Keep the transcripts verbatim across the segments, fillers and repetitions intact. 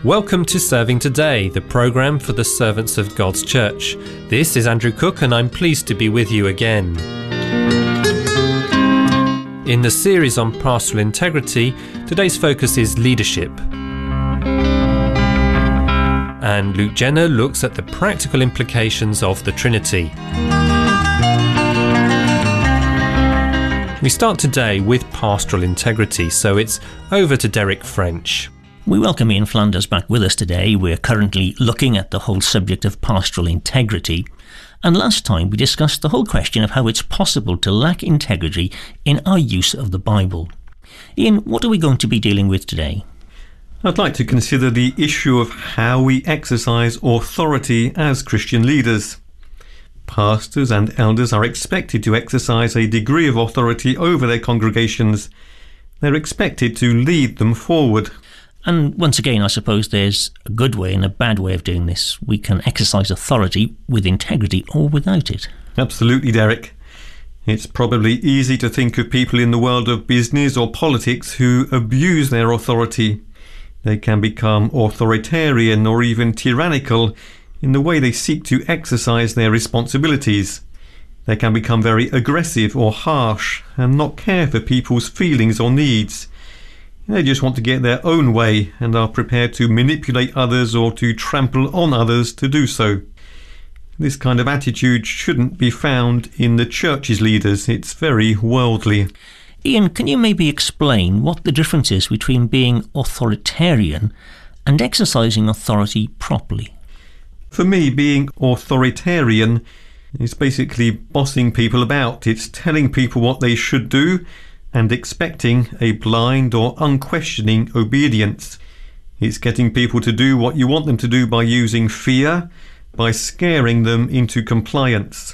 Welcome to Serving Today, the programme for the servants of God's Church. This is Andrew Cook and I'm pleased to be with you again. In the series on pastoral integrity, today's focus is leadership. And Luke Jenner looks at the practical implications of the Trinity. We start today with pastoral integrity, so it's over to Derek French. We welcome Ian Flanders back with us today. We're currently looking at the whole subject of pastoral integrity. And last time we discussed the whole question of how it's possible to lack integrity in our use of the Bible. Ian, what are we going to be dealing with today? I'd like to consider the issue of how we exercise authority as Christian leaders. Pastors and elders are expected to exercise a degree of authority over their congregations. They're expected to lead them forward. And once again, I suppose there's a good way and a bad way of doing this. We can exercise authority with integrity or without it. Absolutely, Derek. It's probably easy to think of people in the world of business or politics who abuse their authority. They can become authoritarian or even tyrannical in the way they seek to exercise their responsibilities. They can become very aggressive or harsh and not care for people's feelings or needs. They just want to get their own way and are prepared to manipulate others or to trample on others to do so. This kind of attitude shouldn't be found in the church's leaders. It's very worldly. Ian, can you maybe explain what the difference is between being authoritarian and exercising authority properly? For me, being authoritarian is basically bossing people about. It's telling people what they should do and expecting a blind or unquestioning obedience. It's getting people to do what you want them to do by using fear, by scaring them into compliance.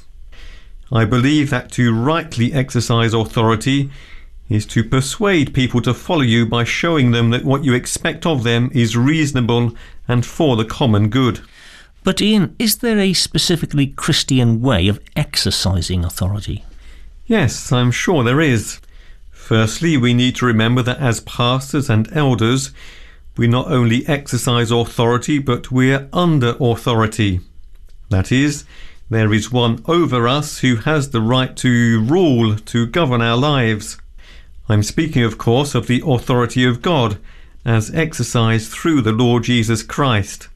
I believe that to rightly exercise authority is to persuade people to follow you by showing them that what you expect of them is reasonable and for the common good. But Ian, is there a specifically Christian way of exercising authority? Yes, I'm sure there is. Firstly, we need to remember that as pastors and elders, we not only exercise authority, but we're under authority. That is, there is one over us who has the right to rule, to govern our lives. I'm speaking, of course, of the authority of God, as exercised through the Lord Jesus Christ.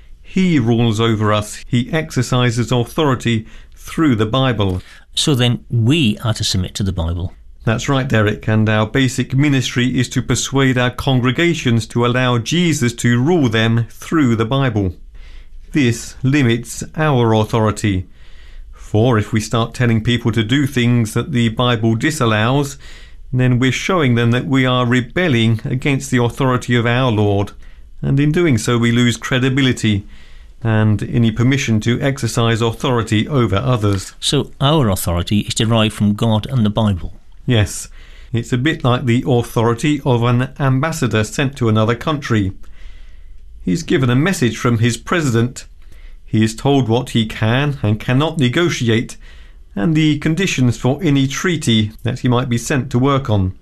He rules over us. He exercises authority through the Bible. So then we are to submit to the Bible. That's right, Derek, and our basic ministry is to persuade our congregations to allow Jesus to rule them through the Bible. This limits our authority. For if we start telling people to do things that the Bible disallows, then we're showing them that we are rebelling against the authority of our Lord, and in doing so we lose credibility and any permission to exercise authority over others. So our authority is derived from God and the Bible. Yes, it's a bit like the authority of an ambassador sent to another country. He's given a message from his president. He is told what he can and cannot negotiate and the conditions for any treaty that he might be sent to work on.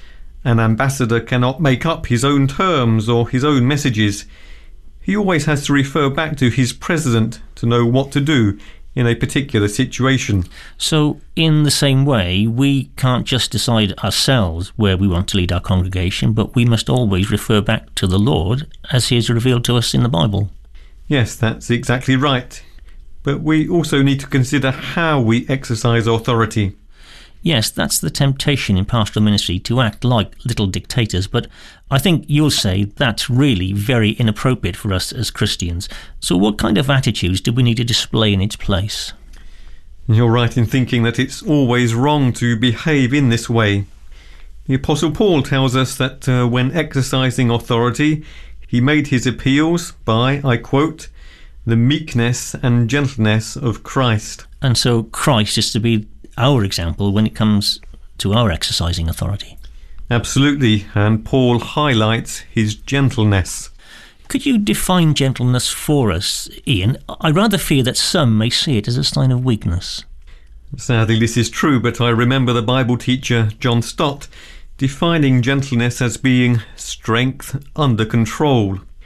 An ambassador cannot make up his own terms or his own messages. He always has to refer back to his president to know what to do in a particular situation. So in the same way, we can't just decide ourselves where we want to lead our congregation, but we must always refer back to the Lord as he is revealed to us in the Bible. Yes, that's exactly right. But we also need to consider how we exercise authority. Yes, that's the temptation in pastoral ministry, to act like little dictators, but I think you'll say that's really very inappropriate for us as Christians. So what kind of attitudes do we need to display in its place? You're right in thinking that it's always wrong to behave in this way. The Apostle Paul tells us that uh, when exercising authority, he made his appeals by, I quote, the meekness and gentleness of Christ. And so Christ is to be our example when it comes to our exercising authority. Absolutely, and Paul highlights his gentleness. Could you define gentleness for us, Ian? I rather fear that some may see it as a sign of weakness. Sadly, this is true, but I remember the Bible teacher John Stott defining gentleness as being strength under control.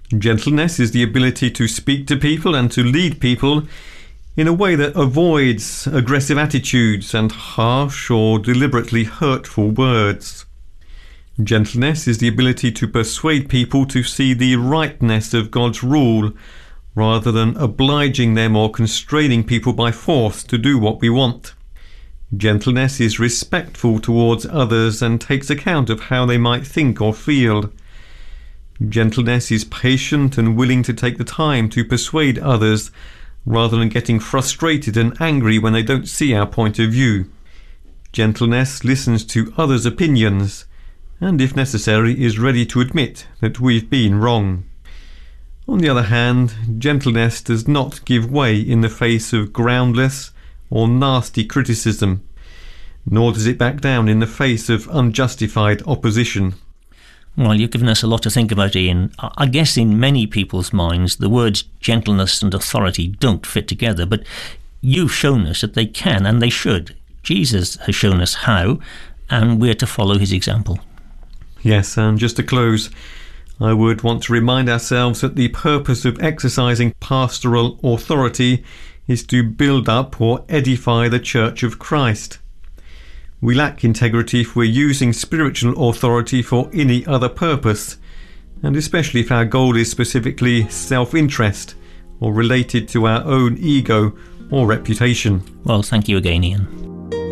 Gentleness is the ability to speak to people and to lead people in a way that avoids aggressive attitudes and harsh or deliberately hurtful words. Gentleness is the ability to persuade people to see the rightness of God's rule, rather than obliging them or constraining people by force to do what we want. Gentleness is respectful towards others and takes account of how they might think or feel. Gentleness is patient and willing to take the time to persuade others, rather than getting frustrated and angry when they don't see our point of view. Gentleness listens to others' opinions, and if necessary is ready to admit that we've been wrong. On the other hand, gentleness does not give way in the face of groundless or nasty criticism, nor does it back down in the face of unjustified opposition. Well, you've given us a lot to think about, Ian. I guess in many people's minds, the words gentleness and authority don't fit together, but you've shown us that they can and they should. Jesus has shown us how, and we're to follow his example. Yes, and just to close, I would want to remind ourselves that the purpose of exercising pastoral authority is to build up or edify the Church of Christ. We lack integrity if we're using spiritual authority for any other purpose, and especially if our goal is specifically self-interest or related to our own ego or reputation. Well, thank you again, Ian.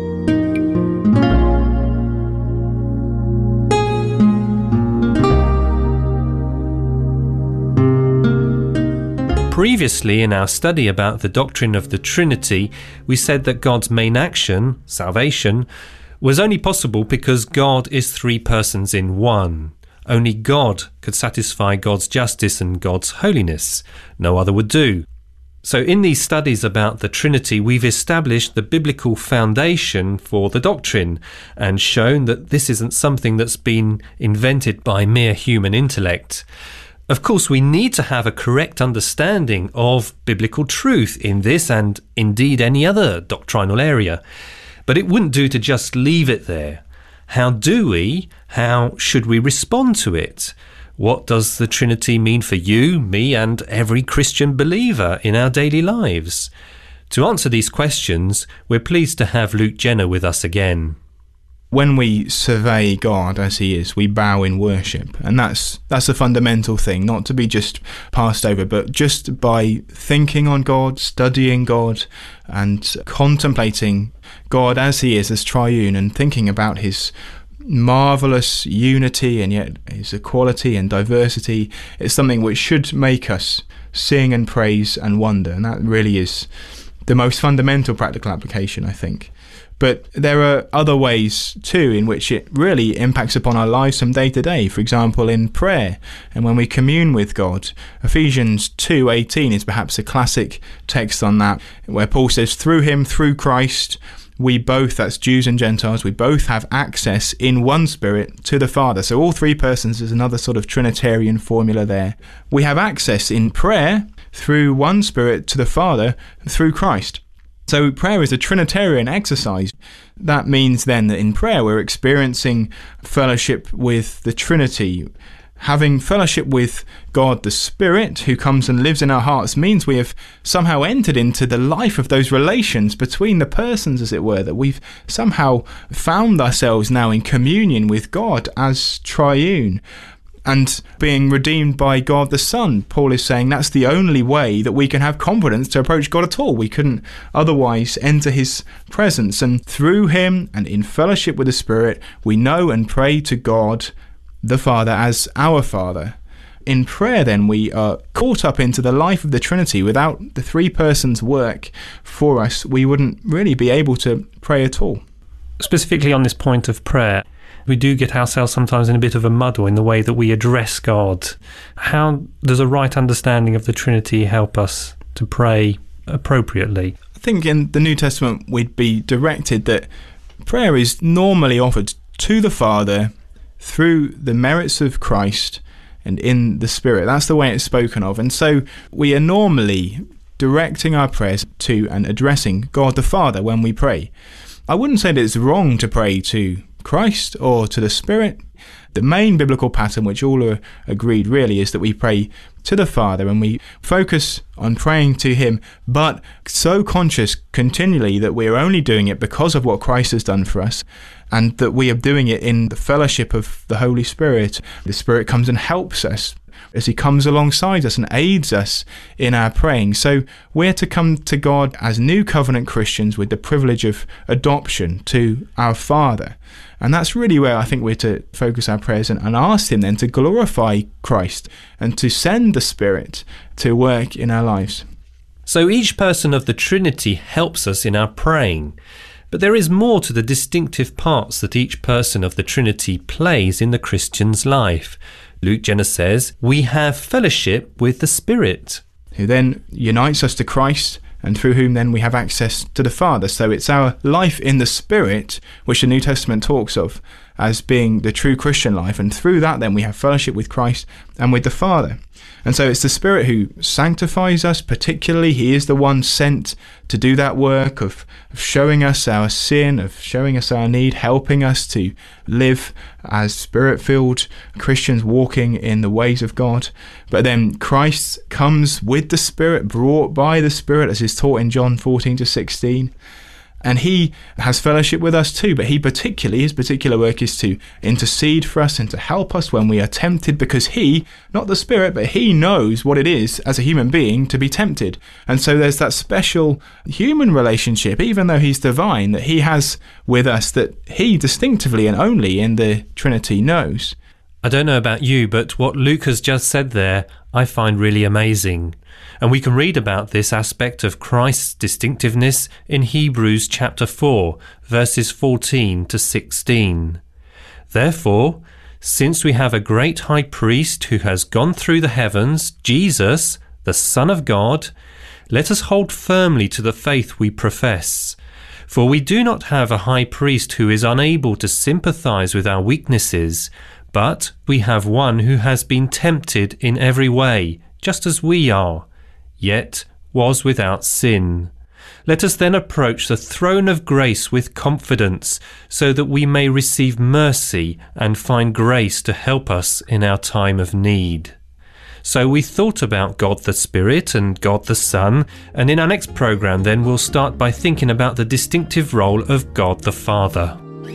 Previously, in our study about the doctrine of the Trinity, we said that God's main action, salvation, was only possible because God is three persons in one. Only God could satisfy God's justice and God's holiness. No other would do. So in these studies about the Trinity, we've established the biblical foundation for the doctrine and shown that this isn't something that's been invented by mere human intellect. Of course, we need to have a correct understanding of biblical truth in this and indeed any other doctrinal area. But it wouldn't do to just leave it there. How do we? How should we respond to it? What does the Trinity mean for you, me, and every Christian believer in our daily lives? To answer these questions, we're pleased to have Luke Jenner with us again. When we survey God as he is, we bow in worship. And that's that's a fundamental thing, not to be just passed over, but just by thinking on God, studying God, and contemplating God as he is, as triune, and thinking about his marvellous unity and yet his equality and diversity. It's something which should make us sing and praise and wonder. And that really is the most fundamental practical application, I think. But there are other ways too in which it really impacts upon our lives from day to day. For example, in prayer and when we commune with God. Ephesians two eighteen is perhaps a classic text on that, where Paul says, through him, through Christ, we both, that's Jews and Gentiles, we both have access in one Spirit to the Father. So all three persons is another sort of Trinitarian formula there. We have access in prayer through one Spirit to the Father through Christ. So prayer is a Trinitarian exercise. That means then that in prayer we're experiencing fellowship with the Trinity. Having fellowship with God the Spirit, who comes and lives in our hearts, means we have somehow entered into the life of those relations between the persons, as it were, that we've somehow found ourselves now in communion with God as triune. And being redeemed by God the Son, Paul is saying that's the only way that we can have confidence to approach God at all. We couldn't otherwise enter his presence. And through him and in fellowship with the Spirit, we know and pray to God the Father as our Father. In prayer, then, we are caught up into the life of the Trinity. Without the three persons' work for us, we wouldn't really be able to pray at all. Specifically on this point of prayer, we do get ourselves sometimes in a bit of a muddle in the way that we address God. How does a right understanding of the Trinity help us to pray appropriately? I think in the New Testament we'd be directed that prayer is normally offered to the Father through the merits of Christ and in the Spirit. That's the way it's spoken of. And so we are normally directing our prayers to and addressing God the Father when we pray. I wouldn't say that it's wrong to pray to Christ or to the Spirit. The main biblical pattern, which all are agreed really, is that we pray to the Father and we focus on praying to him, but so conscious continually that we are only doing it because of what Christ has done for us, and that we are doing it in the fellowship of the Holy Spirit. The Spirit comes and helps us as he comes alongside us and aids us in our praying. So we're to come to God as new covenant Christians with the privilege of adoption to our Father. And that's really where I think we're to focus our prayers and, and ask him then to glorify Christ and to send the Spirit to work in our lives. So each person of the Trinity helps us in our praying. But there is more to the distinctive parts that each person of the Trinity plays in the Christian's life. Luke Jenner says, we have fellowship with the Spirit, who then unites us to Christ, and through whom then we have access to the Father. So it's our life in the Spirit, which the New Testament talks of as being the true Christian life, and through that then we have fellowship with Christ and with the Father. And so it's the Spirit who sanctifies us particularly. He is the one sent to do that work of, of showing us our sin, of showing us our need, helping us to live as Spirit-filled Christians walking in the ways of God. But then Christ comes with the Spirit, brought by the Spirit, as is taught in John fourteen to sixteen. And he has fellowship with us too, but he particularly, his particular work is to intercede for us and to help us when we are tempted, because he, not the Spirit, but he knows what it is as a human being to be tempted. And so there's that special human relationship, even though he's divine, that he has with us that he distinctively and only in the Trinity knows. I don't know about you, but what Luke has just said there, I find really amazing. And we can read about this aspect of Christ's distinctiveness in Hebrews chapter four, verses fourteen to sixteen. Therefore, since we have a great high priest who has gone through the heavens, Jesus, the Son of God, let us hold firmly to the faith we profess. For we do not have a high priest who is unable to sympathize with our weaknesses, but we have one who has been tempted in every way, just as we are, yet was without sin. Let us then approach the throne of grace with confidence, so that we may receive mercy and find grace to help us in our time of need. So we thought about God the Spirit and God the Son, and in our next programme then we'll start by thinking about the distinctive role of God the Father.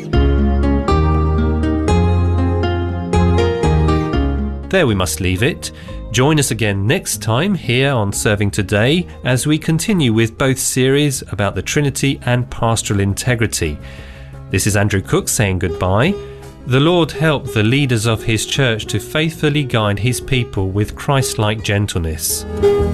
There we must leave it. Join us again next time here on Serving Today as we continue with both series about the Trinity and pastoral integrity. This is Andrew Cook saying goodbye. The Lord help the leaders of his church to faithfully guide his people with Christ-like gentleness.